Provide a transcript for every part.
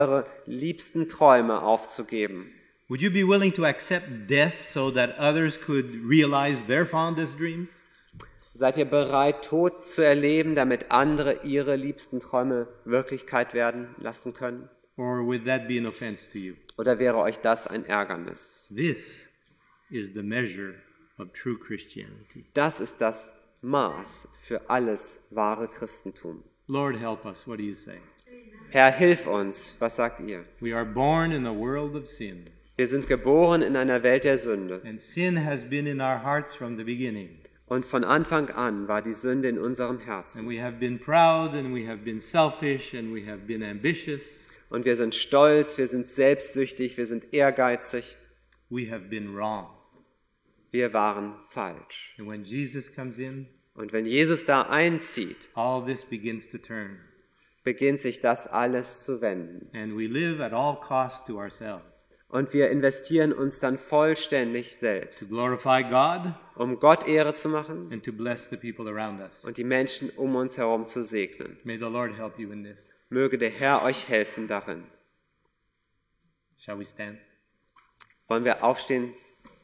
eure liebsten Träume aufzugeben? Would you be willing to accept death so that others could realize their fondest dreams? Seid ihr bereit, Tod zu erleben, damit andere ihre liebsten Träume Wirklichkeit werden lassen können? Or would that be an offense to you? Oder wäre euch das ein Ärgernis? This is the measure of true Christianity. Das ist das Maß für alles wahre Christentum. Lord, help us. What do you say? Herr, hilf uns. Was sagt ihr? We are born in a world of sin. Wir sind geboren in einer Welt der Sünde. And sin has been in our hearts from the beginning. Und von Anfang an war die Sünde in unserem Herzen. And we have been proud and we have been selfish and we have been ambitious. Und wir sind stolz, wir sind selbstsüchtig, wir sind ehrgeizig. We have been wrong. Wir waren falsch. And when Jesus comes in, Und wenn Jesus da einzieht, all this begins to turn. beginnt sich das alles zu wenden. And we live at all costs to ourselves. Und wir investieren uns dann vollständig To selbst, glorify God um Gott Ehre zu machen and to bless the people around us. und die Menschen um uns herum zu segnen. May the Lord help you in this. Möge der Herr euch helfen darin. Shall we stand? Wollen wir aufstehen?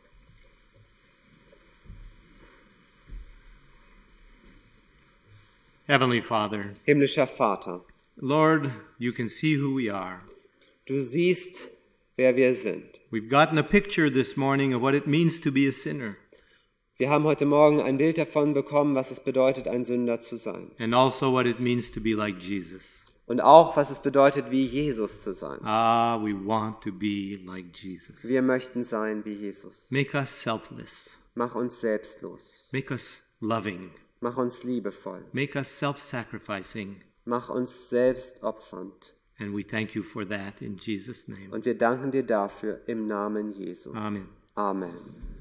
Heavenly Father, Himmlischer Vater, Lord, you can see who we are. du siehst, wer wir sind. We've gotten a picture this morning of what it means to be a sinner, Wir haben heute Morgen ein Bild davon bekommen, was es bedeutet, ein Sünder zu sein. and also what it means to be like Jesus. Und auch, was es bedeutet, wie Jesus zu sein. Ah, we want to be like Jesus. Wir möchten sein wie Jesus. Make us selfless. Mach uns selbstlos. Make us loving. Mach uns liebevoll. Make us self-sacrificing. Mach uns selbst opfernd. And we thank you for that in Jesus' name. Und wir danken dir dafür im Namen Jesu. Amen. Amen.